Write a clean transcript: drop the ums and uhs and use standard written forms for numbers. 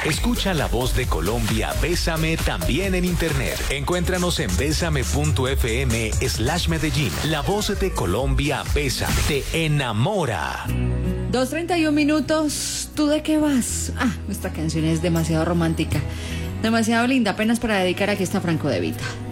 Escucha La Voz de Colombia, Bésame también en internet. Encuéntranos en besame.fm/Medellín. La Voz de Colombia, Bésame, te enamora. 2:31. ¿Tú de qué vas? Esta canción es demasiado romántica, demasiado linda, apenas para dedicar. Aquí está Franco De Vita.